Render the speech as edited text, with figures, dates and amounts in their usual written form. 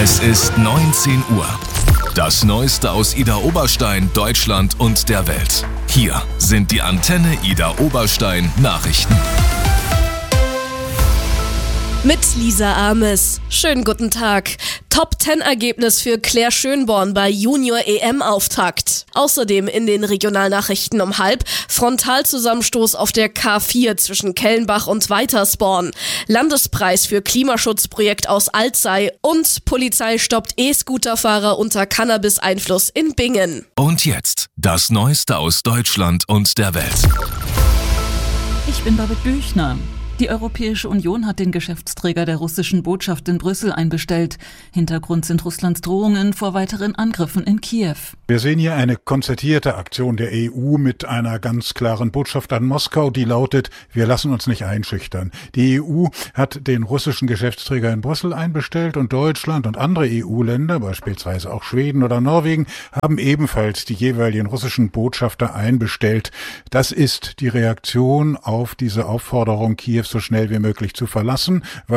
Es ist 19 Uhr. Das Neueste aus Idar Oberstein, Deutschland und der Welt. Hier sind die Antenne Idar Oberstein Nachrichten. Mit Lisa Ames. Schönen guten Tag. Top-10-Ergebnis für Claire Schönborn bei Junior-EM-Auftakt. Außerdem in den Regionalnachrichten um 12:30 Frontalzusammenstoß auf der K4 zwischen Kellenbach und Weitersborn. Landespreis für Klimaschutzprojekt aus Alzey und Polizei stoppt E-Scooterfahrer unter Cannabis-Einfluss in Bingen. Und jetzt das Neueste aus Deutschland und der Welt. Ich bin Babette Büchner. Die Europäische Union hat den Geschäftsträger der russischen Botschaft in Brüssel einbestellt. Hintergrund sind Russlands Drohungen vor weiteren Angriffen in Kiew. Wir sehen hier eine konzertierte Aktion der EU mit einer ganz klaren Botschaft an Moskau, die lautet: Wir lassen uns nicht einschüchtern. Die EU hat den russischen Geschäftsträger in Brüssel einbestellt und Deutschland und andere EU-Länder, beispielsweise auch Schweden oder Norwegen, haben ebenfalls die jeweiligen russischen Botschafter einbestellt. Das ist die Reaktion auf diese Aufforderung, Kiew so schnell wie möglich zu verlassen, weil